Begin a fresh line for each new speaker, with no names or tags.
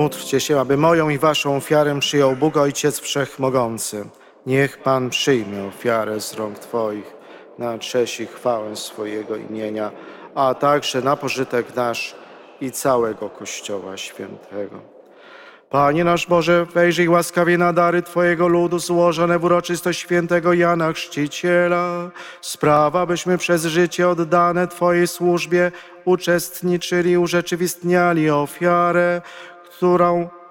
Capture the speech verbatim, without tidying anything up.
Módlcie się, aby moją i waszą ofiarę przyjął Bóg Ojciec Wszechmogący. Niech Pan przyjmie ofiarę z rąk Twoich na cześć i chwałę swojego imienia, a także na pożytek nasz i całego Kościoła Świętego. Panie nasz Boże, wejrzyj łaskawie na dary Twojego ludu złożone w uroczystość świętego Jana Chrzciciela. Sprawa, byśmy przez życie oddane Twojej służbie uczestniczyli, urzeczywistniali ofiarę, którą